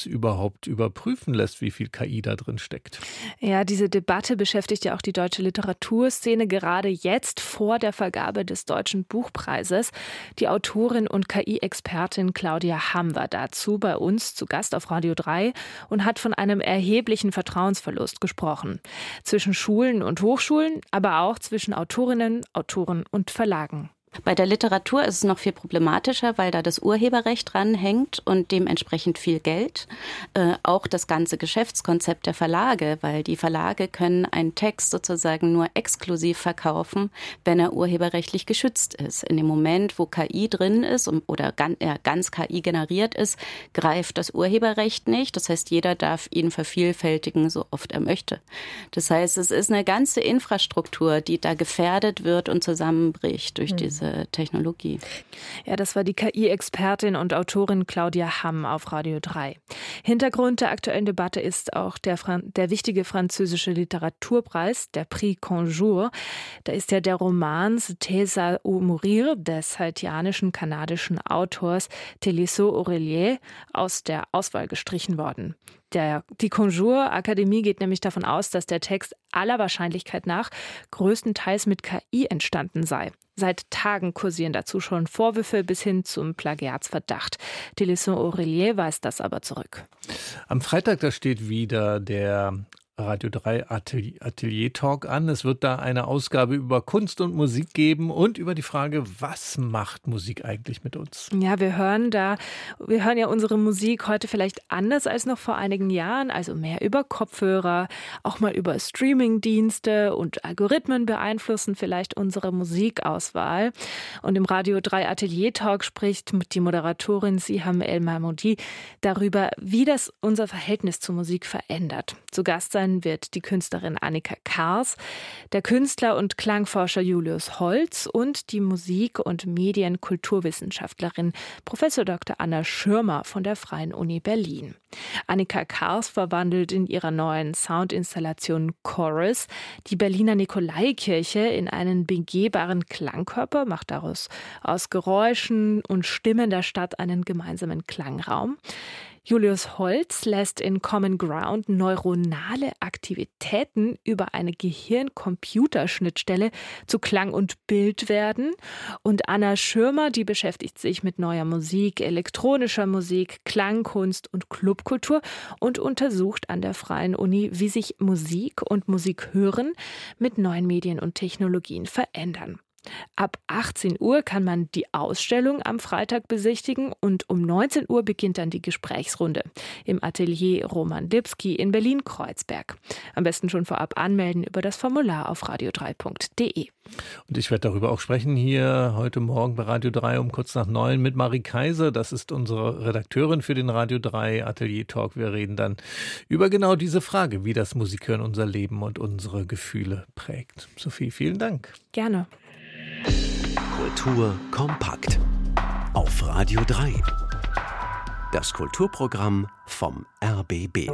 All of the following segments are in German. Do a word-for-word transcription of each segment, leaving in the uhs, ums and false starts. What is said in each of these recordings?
das überhaupt überprüfen lässt, wie viel K I da drin steckt. Ja, diese Debatte beschäftigt ja auch die deutsche Literaturszene gerade jetzt vor der Vergabe des Deutschen Buchpreises. Die Autorin und K I-Expertin Claudia Hamm war dazu bei uns zu Gast auf Radio drei und hat von einem erheblichen Vertrauensverlust gesprochen. Zwischen Schulen und Hochschulen, aber auch zwischen Autorinnen, Autoren und Verlagen. Bei der Literatur ist es noch viel problematischer, weil da das Urheberrecht dranhängt und dementsprechend viel Geld. Äh, auch das ganze Geschäftskonzept der Verlage, weil die Verlage können einen Text sozusagen nur exklusiv verkaufen, wenn er urheberrechtlich geschützt ist. In dem Moment, wo K I drin ist oder ganz, äh, ganz K I generiert ist, greift das Urheberrecht nicht. Das heißt, jeder darf ihn vervielfältigen, so oft er möchte. Das heißt, es ist eine ganze Infrastruktur, die da gefährdet wird und zusammenbricht durch hm. diese Technologie. Ja, das war die K I-Expertin und Autorin Claudia Hamm auf Radio drei. Hintergrund der aktuellen Debatte ist auch der, Fran- der wichtige französische Literaturpreis, der Prix Conjour. Da ist ja der Roman Thèse ou mourir des haitianischen-kanadischen Autors Télisot Aurelier aus der Auswahl gestrichen worden. Der, die Conjour-Akademie geht nämlich davon aus, dass der Text aller Wahrscheinlichkeit nach größtenteils mit K I entstanden sei. Seit Tagen kursieren dazu schon Vorwürfe bis hin zum Plagiatsverdacht. Télisot Aurelier weist das aber zurück. Am Freitag, da steht wieder der Radio drei Atelier Talk an. Es wird da eine Ausgabe über Kunst und Musik geben und über die Frage, was macht Musik eigentlich mit uns? Ja, wir hören da, wir hören ja unsere Musik heute vielleicht anders als noch vor einigen Jahren, also mehr über Kopfhörer, auch mal über Streamingdienste und Algorithmen beeinflussen vielleicht unsere Musikauswahl. Und im Radio drei Atelier Talk spricht die Moderatorin Siham El-Mahmoudi darüber, wie das unser Verhältnis zur Musik verändert. Zu Gast sein wird die Künstlerin Annika Kars, der Künstler und Klangforscher Julius Holz und die Musik- und Medienkulturwissenschaftlerin Professor Doktor Anna Schirmer von der Freien Uni Berlin. Annika Kars verwandelt in ihrer neuen Soundinstallation Chorus die Berliner Nikolaikirche in einen begehbaren Klangkörper, macht daraus aus Geräuschen und Stimmen der Stadt einen gemeinsamen Klangraum. Julius Holz lässt in Common Ground neuronale Aktivitäten über eine Gehirn-Computer-Schnittstelle zu Klang und Bild werden. Und Anna Schirmer, die beschäftigt sich mit neuer Musik, elektronischer Musik, Klangkunst und Clubkultur und untersucht an der Freien Uni, wie sich Musik und Musikhören mit neuen Medien und Technologien verändern. Ab achtzehn Uhr kann man die Ausstellung am Freitag besichtigen und um neunzehn Uhr beginnt dann die Gesprächsrunde im Atelier Roman Lipski in Berlin-Kreuzberg. Am besten schon vorab anmelden über das Formular auf radio drei punkt de. Und ich werde darüber auch sprechen hier heute Morgen bei Radio drei um kurz nach neun mit Marie Kaiser. Das ist unsere Redakteurin für den Radio drei Atelier Talk. Wir reden dann über genau diese Frage, wie das Musikhören unser Leben und unsere Gefühle prägt. Sophie, vielen Dank. Gerne. Kultur kompakt auf Radio drei. Das Kulturprogramm vom R B B.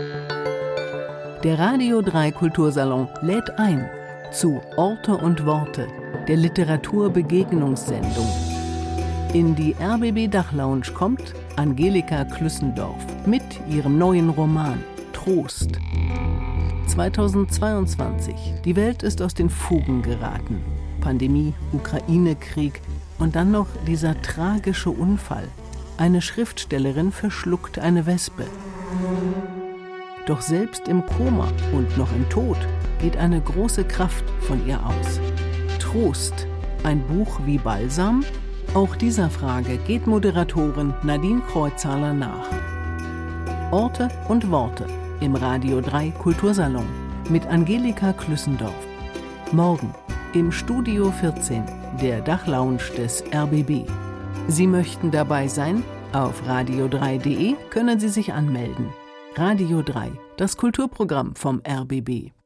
Der Radio drei Kultursalon lädt ein zu Orte und Worte, der Literaturbegegnungssendung. In die R B B Dachlounge kommt Angelika Klüssendorf mit ihrem neuen Roman Trost. zweitausendzweiundzwanzig. Die Welt ist aus den Fugen geraten. Pandemie, Ukraine-Krieg und dann noch dieser tragische Unfall. Eine Schriftstellerin verschluckt eine Wespe. Doch selbst im Koma und noch im Tod geht eine große Kraft von ihr aus. Trost, ein Buch wie Balsam? Auch dieser Frage geht Moderatorin Nadine Kreuzhaler nach. Orte und Worte im Radio drei Kultursalon mit Angelika Klüssendorf. Morgen im Studio vierzehn, der Dachlounge des R B B. Sie möchten dabei sein? Auf radio drei punkt de können Sie sich anmelden. Radio drei, das Kulturprogramm vom R B B.